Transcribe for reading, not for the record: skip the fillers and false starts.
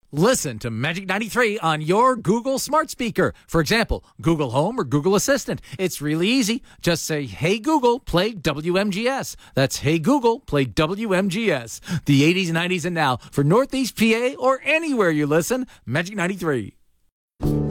Listen to Magic 93 on your Google smart speaker. For example, Google Home or Google Assistant. It's really easy. Just say, "Hey Google, play WMGS." That's "Hey Google, play WMGS." The 80s, 90s, and now for Northeast PA or anywhere you listen, Magic 93.